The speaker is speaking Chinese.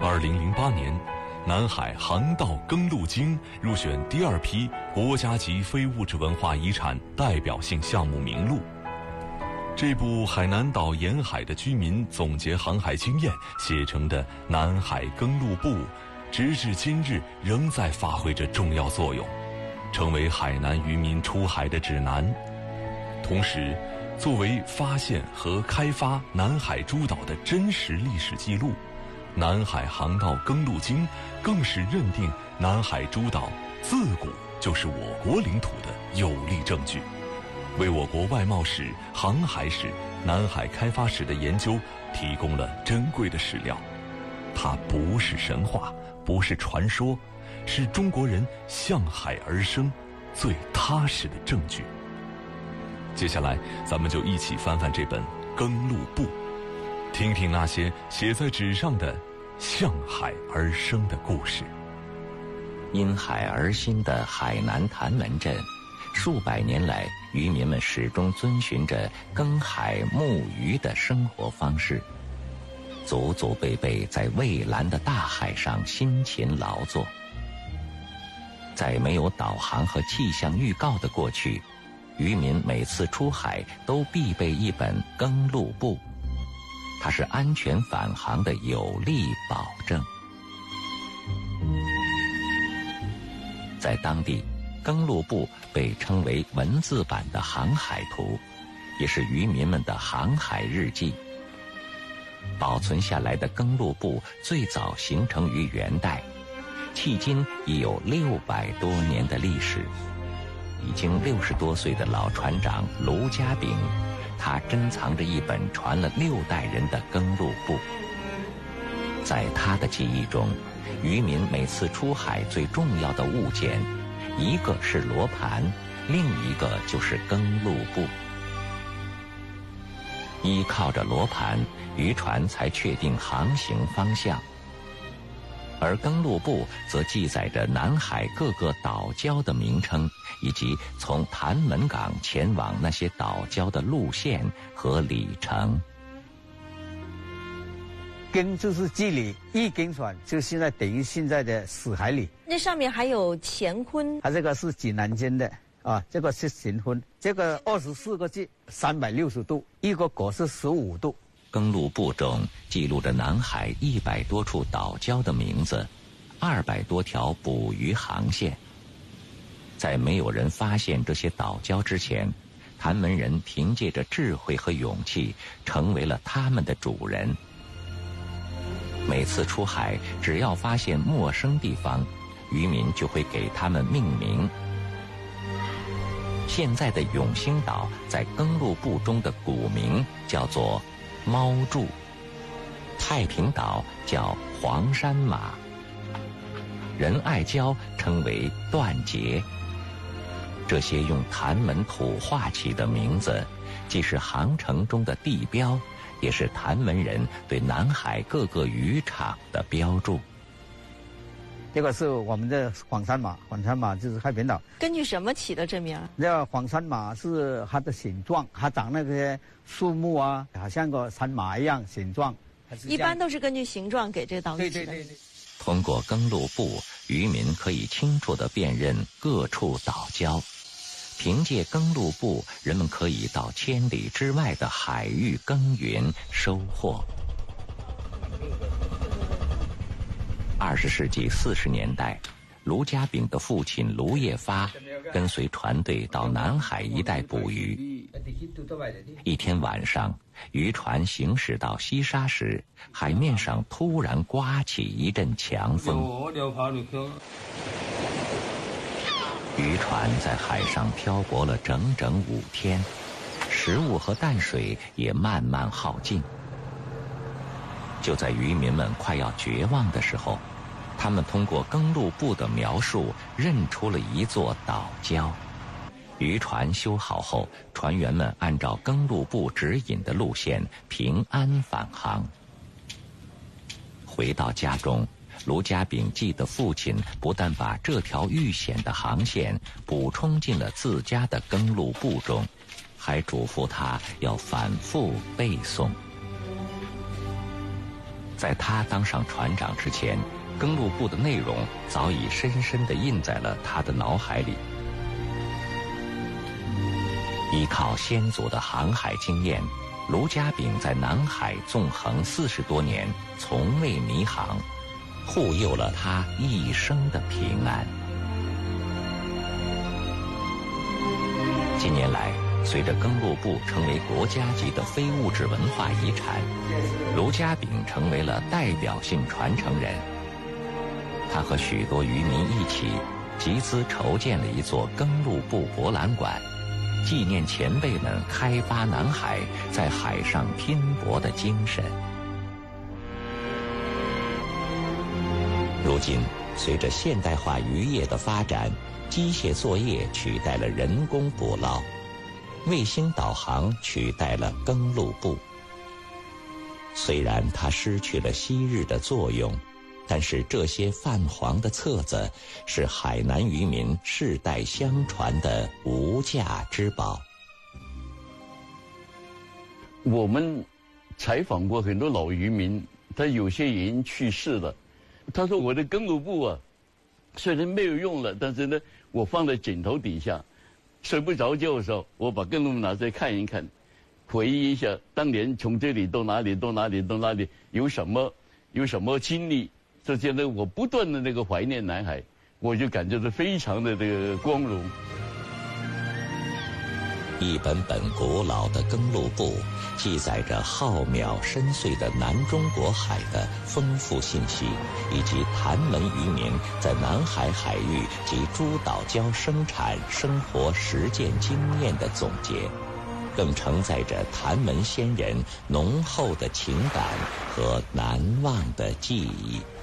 2008年，南海航道庚路经入选第2批国家级非物质文化遗产代表性项目名录。这部海南岛沿海的居民总结航海经验写成的南海庚路簿，直至今日仍在发挥着重要作用，成为海南渔民出海的指南。同时，作为发现和开发南海诸岛的真实历史记录，南海航道庚路经更是认定南海诸岛自古就是我国领土的有力证据，为我国外贸史、航海史、南海开发史的研究提供了珍贵的史料。它不是神话，不是传说，是中国人向海而生最踏实的证据。接下来，咱们就一起翻翻这本庚路簿，听听那些写在纸上的向海而生的故事。 因海而兴的海南潭门镇，数百年来，渔民们始终遵循着耕海牧渔的生活方式，祖祖辈辈在蔚蓝的大海上辛勤劳作。在没有导航和气象预告的过去，渔民每次出海都必备一本庚路簿，它是安全返航的有力保证。在当地，庚路簿被称为文字版的航海图，也是渔民们的航海日记。保存下来的庚路簿最早形成于元代，迄今已有600多年的历史。已经60多岁的老船长卢家炳，他珍藏着一本传了6代人的庚路簿。在他的记忆中，渔民每次出海最重要的物件，一个是罗盘，另一个就是庚路簿。依靠着罗盘，渔船才确定航行方向，而庚路簿则记载着南海各个岛礁的名称，以及从潭门港前往那些岛礁的路线和里程。 庚就是距离，一庚船就现在等于现在的死海里。 那上面还有乾坤， 它这个是济南间的啊，这个是乾坤，这个24个字，360度，一个国是15度。 庚路簿中记录着南海100多处岛礁的名字，200多条捕鱼航线。在没有人发现这些岛礁之前，潭门人凭借着智慧和勇气，成为了他们的主人。每次出海，只要发现陌生地方，渔民就会给他们命名。现在的永兴岛在庚路簿中的古名叫做猫柱，太平岛叫黄山马，仁爱礁称为断节。这些用潭门土话起的名字，既是航程中的地标，也是潭门人对南海各个渔场的标注。 这个是我们的黄山马，黄山马就是太平岛。 根据什么起的这名？ 这个黄山马是它的形状，它长那些树木啊，好像个山马一样形状。 一般都是根据形状给这岛屿起的。 对。 通过庚路簿，渔民可以清楚地辨认各处岛礁。凭借庚路簿，人们可以到千里之外的海域耕耘收获。20世纪40年代，卢家炳的父亲卢业发跟随船队到南海一带捕鱼。一天晚上，渔船行驶到西沙时，海面上突然刮起一阵强风。渔船在海上漂泊了整整5天，食物和淡水也慢慢耗尽。就在渔民们快要绝望的时候，他们通过庚路簿的描述认出了一座岛礁。渔船修好后，船员们按照庚路簿指引的路线平安返航。回到家中，卢家炳记得父亲不但把这条遇险的航线补充进了自家的庚路簿中，还嘱咐他要反复背诵。 在他当上船长之前，更录簿的内容早已深深地印在了他的脑海里。依靠先祖的航海经验，卢家炳在南海纵横40多年，从未迷航，护佑了他一生的平安。近年来，随着更录簿成为国家级的非物质文化遗产，卢家炳成为了代表性传承人。他和许多渔民一起集资筹建了一座更录簿博览馆，纪念前辈们开发南海，在海上拼搏的精神。如今，随着现代化渔业的发展，机械作业取代了人工捕捞，卫星导航取代了更录簿。虽然它失去了昔日的作用，但是这些泛黄的册子是海南渔民世代相传的无价之宝。 我们采访过很多老渔民，他有些已经去世了。他说我的更录簿啊，虽然没有用了，但是呢，我放在枕头底下，睡不着觉的时候，我把更录簿拿出来看一看，回忆一下当年从这里到哪里到哪里到哪里有什么经历。这些呢，我不断的那个怀念南海，我就感觉到非常的这个光荣。 一本本古老的更录簿，记载着浩渺深邃的南中国海的丰富信息，以及谭门渔民在南海海域及诸岛礁生产生活实践经验的总结，更承载着谭门先人浓厚的情感和难忘的记忆。